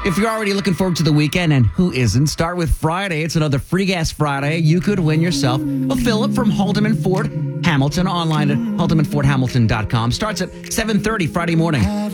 If you're already looking forward to the weekend, and who isn't, start with Friday. It's another Free Gas Friday. You could win yourself a fill-up from Haldeman Ford Hamilton online at haldemanfordhamilton.com. Starts at 7:30 Friday morning.